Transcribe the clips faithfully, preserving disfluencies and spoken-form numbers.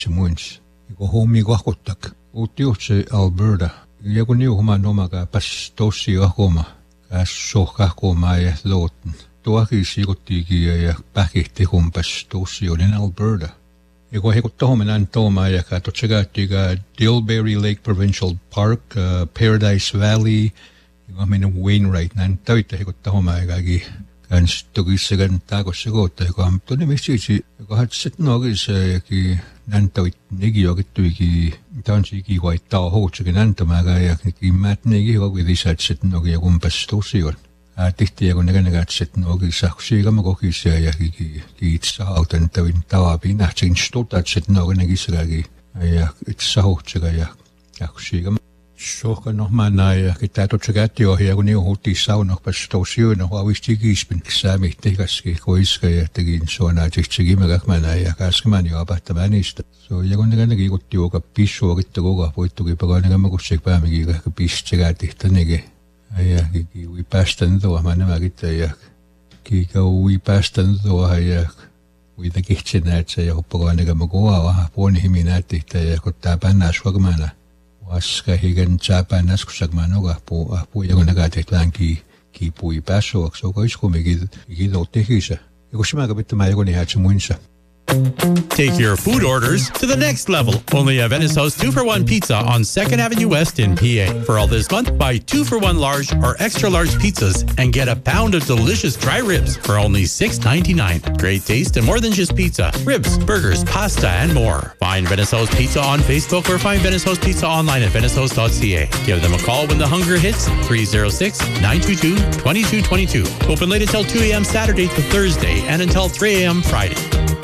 Muins. Iko homi kohkotak. Utiutse Alberta. Ja kun niu homa nomaga pas tossi ahoma. Kas sohka koma ja loten. Tuoki sikottiiki ja päkihti humpas tossi olin Alberta. Iko hekut tohomenan toma ja ka totsagaattiga Dilberry Lake Provincial Park, uh, Paradise Valley. Iko minun Wainwright nan täyttä hekut tohoma ja kaikki. Kans tokisagan takossa kohta, joka on tuonne messiisi, joka hatset nogissa ja nantoit negi jokittuikin, tansikin koittaa houtsakin nantomaga ja kimmät negi jokittisatset nogi ja kumpas tosiaan. Tihti ja kun näkänäkätset nogi sahksiikama kokissa ja kiitsa autan tawin tavapi nähtsäkin stotatset nogi näkissäkin ja itsa houtsaga ja jahksiikama. Sohka noh manna ja kita totsakätti ohjaa, kun niu huutti saunohpas tosiaan, huavisti kiispin säämihti kaski koiska ja tegin suona tihtsäkimme kahmana ja kaskaman jo apahtamaan niistä. So, ja kun näkänä kiikutti joka pissu okitta koko voittukin pakaan näkänä kutsik päämikin kahka pistsäkätihtä nege. Ja kiki ui päästän tuohmaan nämä kitta ja kika ui päästän tuohon ja uita kihtsin näetsä ja huppakaan näkänä kova vähän puonihimin näyttihtä ja kottaa pännää suokamana. Aska higen tsapan askusak manoga pu pu ja kun näkäätit länki ki pui pääsuoksi, joka iskumikin kitotihisa. Ja kun simäkä pitämään joku niin hätsä muinsa. Take your food orders to the next level. Only at Venice House two for one Pizza on second Avenue West in P A. For all this month, buy two for one large or extra large pizzas and get a pound of delicious dry ribs for only six ninety-nine. Great taste and more than just pizza. Ribs, burgers, pasta, and more. Find Venice House Pizza on Facebook or find Venice House Pizza online at venice house dot c a. Give them a call when the hunger hits, three oh six, nine two two, two two two two. Open late until two a.m. Saturday to Thursday and until three a.m. Friday.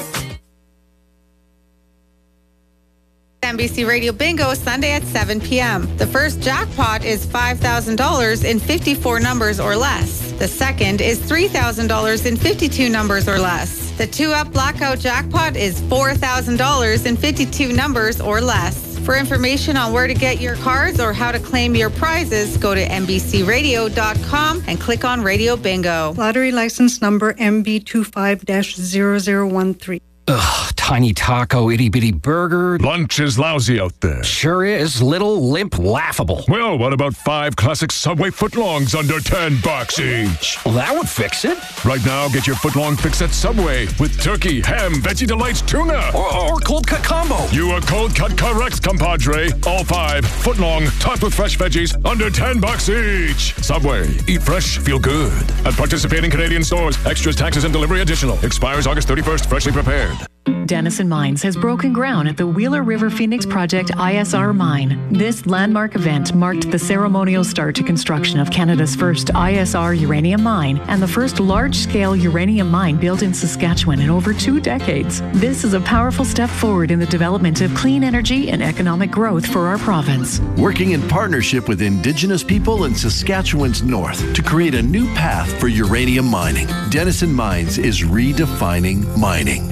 N B C Radio Bingo Sunday at seven p.m. The first jackpot is five thousand dollars in fifty-four numbers or less. The second is three thousand dollars in fifty-two numbers or less. The two-up blackout jackpot is four thousand dollars in fifty-two numbers or less. For information on where to get your cards or how to claim your prizes, go to n b c radio dot com and click on Radio Bingo. Lottery license number M B two five dash zero zero one three. Ugh, tiny taco, itty-bitty burger. Lunch is lousy out there. Sure is. Little, limp, laughable. Well, what about five classic Subway footlongs under ten bucks each? Well, that would fix it. Right now, get your footlong fix at Subway with turkey, ham, Veggie Delights, tuna. Or, or cold cut combo. You are cold cut correct, compadre. All five footlong, topped with fresh veggies, under ten bucks each. Subway. Eat fresh, feel good. At participating Canadian stores, extras, taxes, and delivery additional. Expires August thirty-first, freshly prepared. Denison Mines has broken ground at the Wheeler River Phoenix Project I S R mine. This landmark event marked the ceremonial start to construction of Canada's first I S R uranium mine and the first large-scale uranium mine built in Saskatchewan in over two decades. This is a powerful step forward in the development of clean energy and economic growth for our province. Working in partnership with Indigenous people in Saskatchewan's north to create a new path for uranium mining. Denison Mines is redefining mining.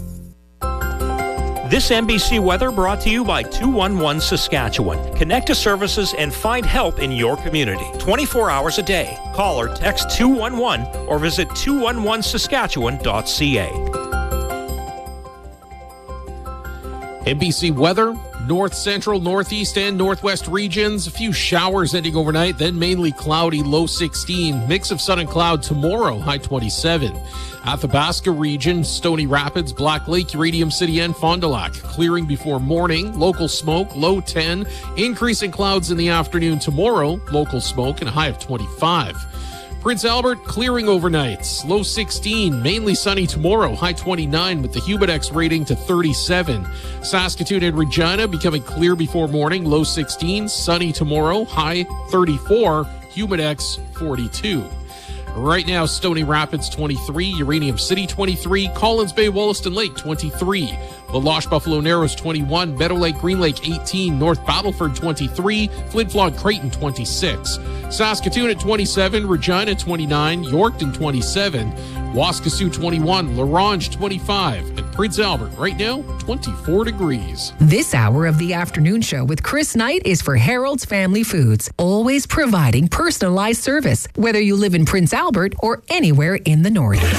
This N B C weather brought to you by two one one Saskatchewan. Connect to services and find help in your community. twenty-four hours a day. Call or text two one one or visit two one one saskatchewan dot c a. N B C weather, north central, northeast, and northwest regions. A few showers ending overnight, then mainly cloudy, low sixteen. Mix of sun and cloud tomorrow, high twenty-seven. Athabasca region, Stony Rapids, Black Lake, Uranium City, and Fond du Lac. Clearing before morning, local smoke, low ten. Increasing clouds in the afternoon tomorrow, local smoke, and a high of twenty-five. Prince Albert, clearing overnights, low sixteen, mainly sunny tomorrow, high twenty-nine with the Humidex rating to thirty-seven. Saskatoon and Regina becoming clear before morning, low sixteen, sunny tomorrow, high thirty-four, Humidex forty-two. Right now, Stony Rapids twenty-three, Uranium City twenty-three, Collins Bay, Wollaston Lake twenty-three, La Loche, Buffalo Narrows twenty-one, Meadow Lake, Green Lake eighteen, North Battleford twenty-three, Flin Flon, Creighton twenty-six, Saskatoon at twenty-seven, Regina twenty-nine, Yorkton twenty-seven, Waskesiu twenty-one, La Ronge twenty-five, and Prince Albert right now twenty-four degrees. This hour of the afternoon show with Chris Knight is for Harold's Family Foods, always providing personalized service, whether you live in Prince Albert or anywhere in the North.